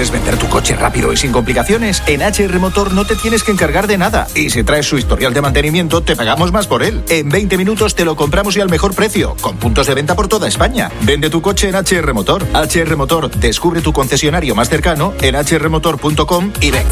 ¿Quieres vender tu coche rápido y sin complicaciones? En HR Motor no te tienes que encargar de nada. Y si traes su historial de mantenimiento, te pagamos más por él. En 20 minutos te lo compramos y al mejor precio, con puntos de venta por toda España. Vende tu coche en HR Motor. HR Motor, descubre tu concesionario más cercano en hrmotor.com y ven.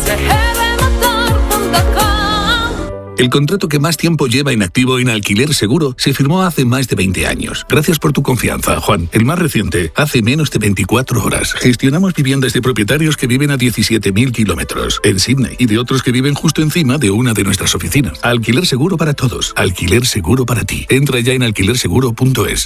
El contrato que más tiempo lleva inactivo en Alquiler Seguro se firmó hace más de 20 años. Gracias por tu confianza, Juan. El más reciente, hace menos de 24 horas. Gestionamos viviendas de propietarios que viven a 17.000 kilómetros en Sydney y de otros que viven justo encima de una de nuestras oficinas. Alquiler Seguro para todos. Alquiler Seguro para ti. Entra ya en alquilerseguro.es.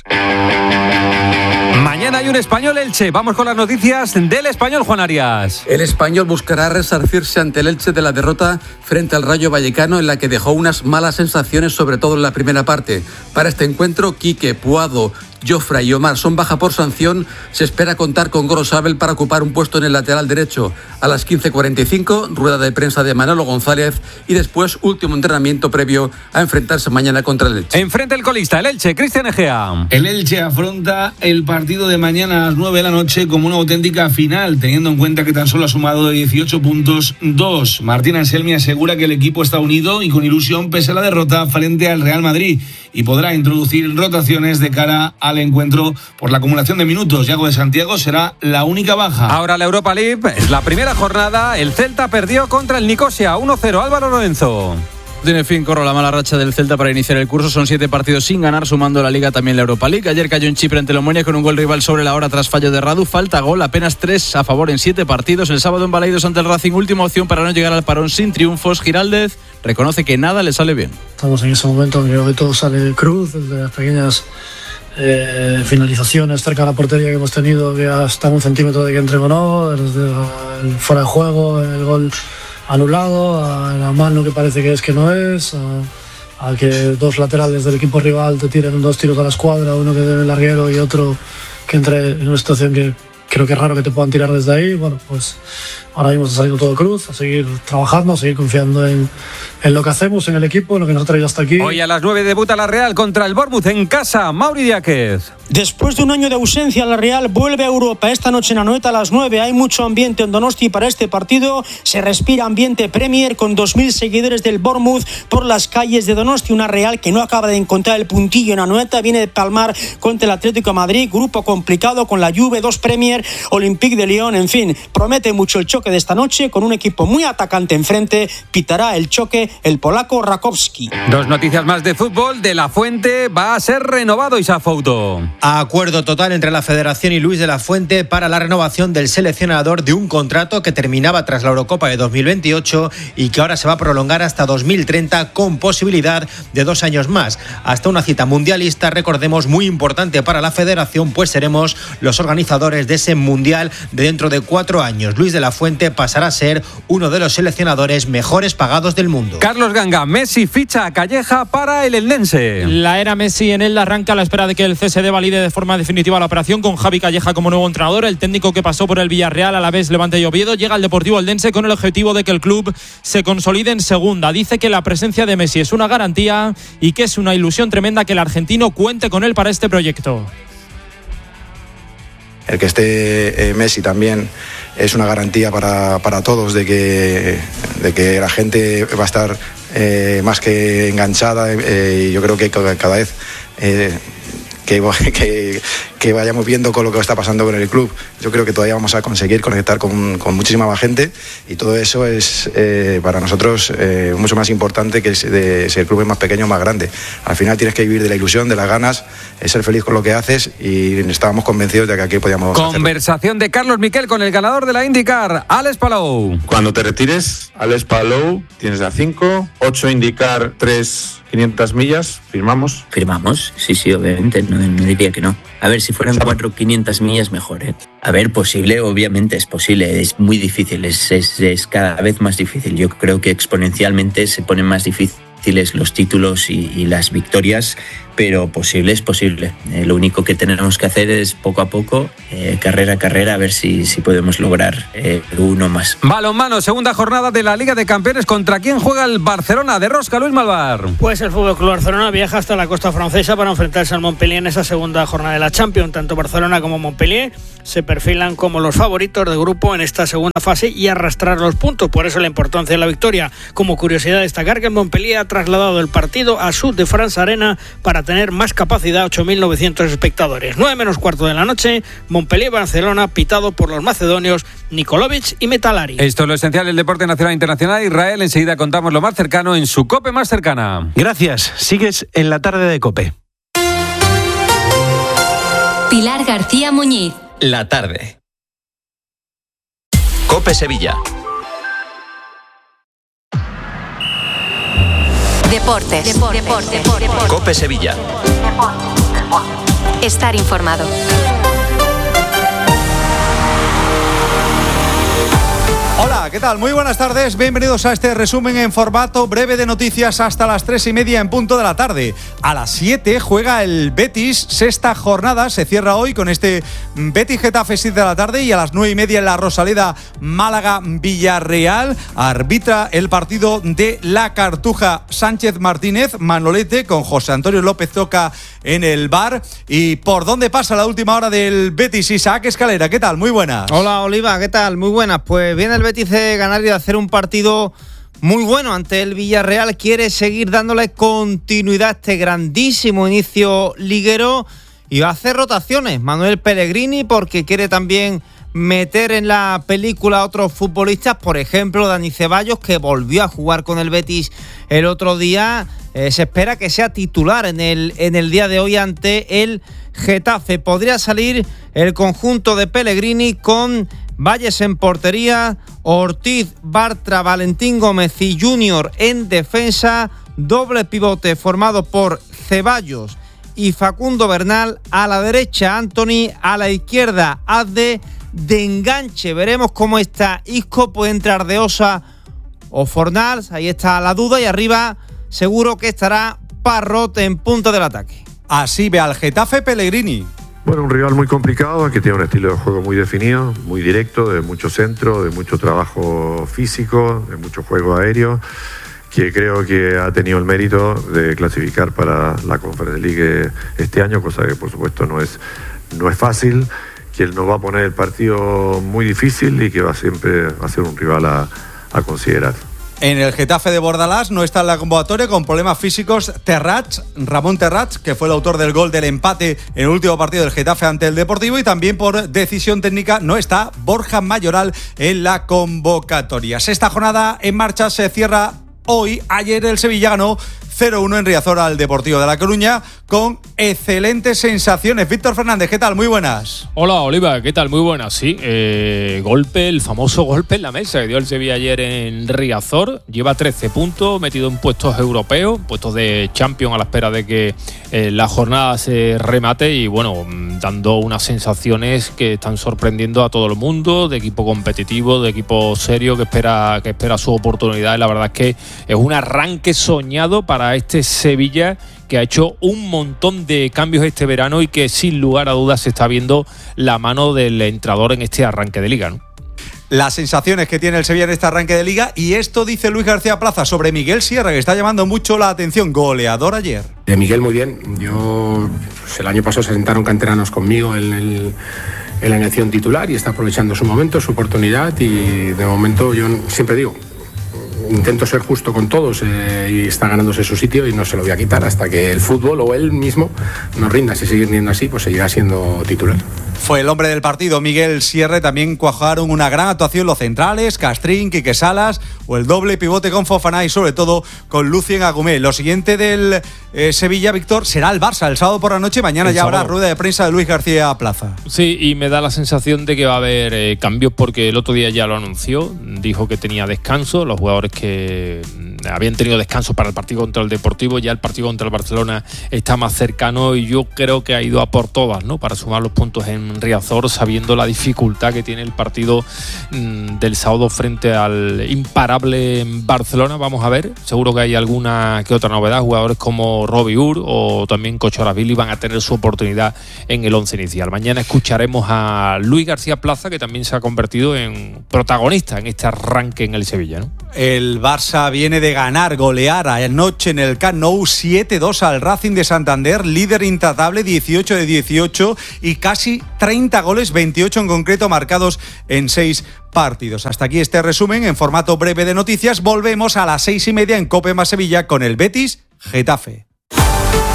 Mañana hay un Español-Elche. Vamos con las noticias del Español, Juan Arias. El Español buscará resarcirse ante el Elche de la derrota frente al Rayo Vallecano, en la que dejó unas malas sensaciones, sobre todo en la primera parte. Para este encuentro, Quique, Puado, Jofre y Omar son baja por sanción. Se espera contar con Gorosabel para ocupar un puesto en el lateral derecho. A las 15:45, rueda de prensa de Manolo González y después último entrenamiento previo a enfrentarse mañana contra el Elche. Enfrente el colista, el Elche, Cristian Egea. El Elche afronta el partido de mañana a las 9 de la noche como una auténtica final, teniendo en cuenta que tan solo ha sumado de 18 puntos 2. Martín Anselmi asegura que el equipo está unido y con ilusión pese a la derrota frente al Real Madrid y podrá introducir rotaciones de cara al encuentro por la acumulación de minutos. Yago de Santiago será la única baja. Ahora la Europa League, es la primera jornada. El Celta perdió contra el Nicosia 1-0. Álvaro Lorenzo. Tiene fin, corro la mala racha del Celta para iniciar el curso. Son 7 partidos sin ganar, sumando la Liga también la Europa League. Ayer cayó en Chipre ante el Omonia con un gol rival sobre la hora tras fallo de Radu. Falta gol, apenas 3 a favor en 7 partidos. El sábado en Balaidos ante el Racing, última opción para no llegar al parón sin triunfos. Giraldez reconoce que nada le sale bien. Estamos en ese momento en que todo sale cruz, desde las pequeñas finalizaciones cerca de la portería que hemos tenido, que hasta un centímetro de que entre o no, desde el fuera de juego, el gol anulado, a la mano que parece que no es, a que 2 laterales del equipo rival te tiren 2 tiros a la escuadra, uno que dé el larguero y otro que entre en una situación que creo que es raro que te puedan tirar desde ahí. Bueno, pues ahora mismo está saliendo todo cruz, a seguir trabajando, a seguir confiando en lo que hacemos, en el equipo, en lo que nos ha traído hasta aquí. Hoy a las 9 debuta la Real contra el Bournemouth en casa. Mauri Diáquez. Después de un año de ausencia, la Real vuelve a Europa esta noche en Anoeta a las 9. Hay mucho ambiente en Donosti para este partido. Se respira ambiente Premier con 2.000 seguidores del Bournemouth por las calles de Donosti. Una Real que no acaba de encontrar el puntillo en Anoeta. Viene de palmar contra el Atlético de Madrid. Grupo complicado con la Juve, 2 Premier, Olympique de Lyon. En fin, promete mucho el choque de esta noche con un equipo muy atacante enfrente. Pitará el choque el polaco Rakowski. 2 noticias más de fútbol. De la Fuente va a ser renovado Isa Fouto. Acuerdo total entre la Federación y Luis de la Fuente para la renovación del seleccionador de un contrato que terminaba tras la Eurocopa de 2028 y que ahora se va a prolongar hasta 2030 con posibilidad de 2 años más. Hasta una cita mundialista, recordemos, muy importante para la Federación, pues seremos los organizadores de ese mundial de dentro de 4 años. Luis de la Fuente pasará a ser uno de los seleccionadores mejores pagados del mundo. Carlos Ganga, Messi ficha a Calleja para el Eldense. La era Messi en él arranca a la espera de que el CSD valide de forma definitiva la operación con Javi Calleja como nuevo entrenador. El técnico que pasó por el Villarreal, Alavés, Levante y Oviedo, llega al Deportivo Eldense con el objetivo de que el club se consolide en segunda. Dice que la presencia de Messi es una garantía y que es una ilusión tremenda que el argentino cuente con él para este proyecto. El que esté Messi también es una garantía para todos de que la gente va a estar más que enganchada, y yo creo que cada vez que vayamos viendo con lo que está pasando con el club, yo creo que todavía vamos a conseguir conectar con muchísima más gente, y todo eso es para nosotros mucho más importante que si el club es más pequeño o más grande. Al final tienes que vivir de la ilusión, de las ganas, ser feliz con lo que haces, y estábamos convencidos de que aquí podíamos Conversación de Carlos Miquel con el ganador de la IndyCar, Alex Palou. Cuando te retires, Alex Palou, tienes a 5, 8 IndyCar, 3 500 millas, ¿firmamos? Firmamos, sí, obviamente, no diría que no. A ver, si fueran 4 500 millas, mejor, ¿eh? A ver, posible, obviamente es posible, es muy difícil, es cada vez más difícil. Yo creo que exponencialmente se ponen más difíciles los títulos y las victorias, pero posible es posible. Lo único que tenemos que hacer es poco a poco, carrera a carrera, a ver si podemos lograr uno más. Balonmano, segunda jornada de la Liga de Campeones. ¿Contra quién juega el Barcelona de Rosca, Luis Malvar? Pues el FC Barcelona viaja hasta la costa francesa para enfrentarse al Montpellier en esa segunda jornada de la Champions. Tanto Barcelona como Montpellier se perfilan como los favoritos del grupo en esta segunda fase y arrastrar los puntos. Por eso la importancia de la victoria. Como curiosidad, destacar que el Montpellier ha trasladado el partido a Sud de France Arena para tener más capacidad, 8.900 espectadores. 9:15 de la noche, Montpellier-Barcelona, pitado por los macedonios Nikolovic y Metalari. Esto es lo esencial del deporte nacional e internacional. Israel, enseguida contamos lo más cercano en su COPE más cercana. Gracias, sigues en la tarde de COPE. Pilar García Muñiz. La tarde. COPE Sevilla. Deportes. COPE Sevilla. Estar informado. Hola, ¿qué tal? Muy buenas tardes, bienvenidos a este resumen en formato breve de noticias hasta las 3:30 en punto de la tarde. A las 7 juega el Betis, sexta jornada, se cierra hoy con este Betis-Getafe 7 de la tarde, y a las 9:30 en la Rosaleda, Málaga-Villarreal. Arbitra el partido de la Cartuja Sánchez Martínez, Manolete, con José Antonio López Toca en el bar. ¿Y por dónde pasa la última hora del Betis? Isaac Escalera, ¿qué tal? Muy buenas. Hola, Oliva, ¿qué tal? Muy buenas. Pues viene el Betis de ganar y de hacer un partido muy bueno ante el Villarreal. Quiere seguir dándole continuidad a este grandísimo inicio liguero y va a hacer rotaciones Manuel Pellegrini, porque quiere también meter en la película a otros futbolistas, por ejemplo Dani Ceballos, que volvió a jugar con el Betis el otro día. Se espera que sea titular en el día de hoy ante el Getafe. Podría salir el conjunto de Pellegrini con Valles en portería, Ortiz, Bartra, Valentín Gómez y Junior en defensa, doble pivote formado por Ceballos y Facundo Bernal, a la derecha Antony, a la izquierda Azde, de enganche veremos cómo está Isco, puede entrar de Osa o Fornals, ahí está la duda, y arriba seguro que estará Parrot en punto del ataque. Así ve al Getafe Pellegrini. Bueno, un rival muy complicado, que tiene un estilo de juego muy definido, muy directo, de mucho centro, de mucho trabajo físico, de mucho juego aéreo, que creo que ha tenido el mérito de clasificar para la Conference League este año, cosa que por supuesto no es fácil, que él nos va a poner el partido muy difícil y que siempre va a ser un rival a considerar. En el Getafe de Bordalás no está en la convocatoria, con problemas físicos, Ramón Terrats, que fue el autor del gol del empate en el último partido del Getafe ante el Deportivo, y también por decisión técnica no está Borja Mayoral en la convocatoria. Sexta jornada en marcha, se cierra hoy. Ayer el Sevilla ganó 0-1 en Riazor al Deportivo de La Coruña con excelentes sensaciones. Víctor Fernández, ¿qué tal? Muy buenas. Hola, Oliva, ¿qué tal? Muy buenas, sí. El famoso golpe en la mesa que dio el Sevilla ayer en Riazor. Lleva 13 puntos, metido en puestos europeos, puestos de Champions, a la espera de que la jornada se remate, y bueno, dando unas sensaciones que están sorprendiendo a todo el mundo, de equipo competitivo, de equipo serio que espera su oportunidad. Y la verdad es que es un arranque soñado para este Sevilla, que ha hecho un montón de cambios este verano y que sin lugar a dudas se está viendo la mano del entrenador en este arranque de liga, ¿no? Las sensaciones que tiene el Sevilla en este arranque de liga, y esto dice Luis García Plaza sobre Miguel Sierra, que está llamando mucho la atención, goleador ayer. De Miguel, muy bien. El año pasado se sentaron canteranos conmigo en la elección titular y está aprovechando su momento, su oportunidad, y de momento yo siempre digo, intento ser justo con todos, y está ganándose su sitio y no se lo voy a quitar hasta que el fútbol o él mismo nos rinda. Si sigue rindiendo así, pues seguirá siendo titular. Fue el hombre del partido Miguel Sierra. También cuajaron una gran actuación los centrales, Castrín, Quique Salas, o el doble pivote con Fofana, y sobre todo con Lucien Agumé. Lo siguiente del Sevilla, Víctor, será el Barça el sábado por la noche. Mañana ya habrá rueda de prensa de Luis García Plaza. Sí, y me da la sensación de que va a haber cambios, porque el otro día ya lo anunció, dijo que tenía descanso. Los jugadores que habían tenido descanso para el partido contra el Deportivo, ya el partido contra el Barcelona está más cercano y yo creo que ha ido a por todas, ¿no? Para sumar los puntos en Riazor, sabiendo la dificultad que tiene el partido del sábado frente al imparable Barcelona. Vamos a ver, seguro que hay alguna que otra novedad. Jugadores como Robbie Ur o también Cochoravili van a tener su oportunidad en el once inicial. Mañana escucharemos a Luis García Plaza, que también se ha convertido en protagonista en este arranque en el Sevilla, ¿no? El Barça viene de ganar, golear anoche en el Camp Nou 7-2 al Racing de Santander, líder intratable, 18 de 18 y casi 30 goles, 28 en concreto, marcados en 6 partidos. Hasta aquí este resumen en formato breve de noticias. Volvemos a las 6:30 en COPE más Sevilla con el Betis Getafe.